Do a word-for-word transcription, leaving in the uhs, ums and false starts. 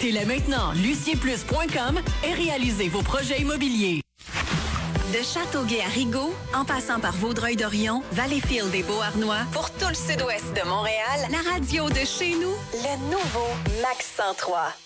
Contactez-les maintenant, lucien plus point com et réalisez vos projets immobiliers. De Châteauguay à Rigaud, en passant par Vaudreuil-Dorion, Valleyfield et Beauharnois, pour tout le sud-ouest de Montréal, la radio de chez nous, le nouveau Max cent trois.